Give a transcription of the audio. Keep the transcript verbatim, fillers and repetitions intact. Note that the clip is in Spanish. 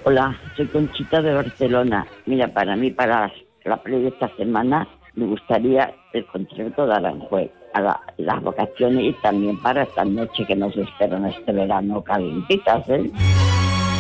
Hola, soy Conchita de Barcelona. Mira, para mí, para la play de esta semana, me gustaría el concierto de Aranjuez, a la, las vacaciones y también para esta noche que nos esperan este verano calientitas, ¿eh?